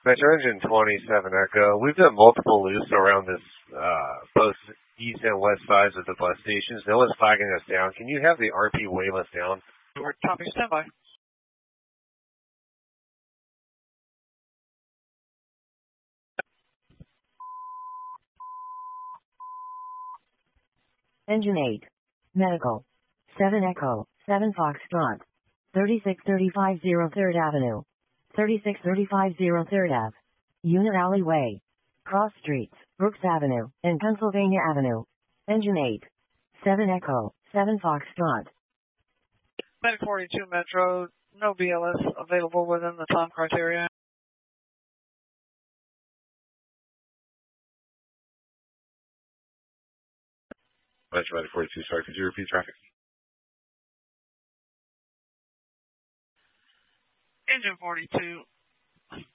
Metro Engine 27 Echo. We've done multiple loops around this, both east and west sides of the bus stations. No one's flagging us down. Can you have the RP wave us down? We're topping standby. Engine 8. Medical. 7 Echo. 7 Foxtrot. 36350 3rd Avenue. 36350 3rd Ave. Unit Alleyway. Cross Streets, Brooks Avenue, and Pennsylvania Avenue. Engine 8. 7 Echo. 7 Foxtrot. Medic 42 Metro. No BLS available within the time criteria. Metro Medic 42, sorry, could you repeat traffic? Engine 42.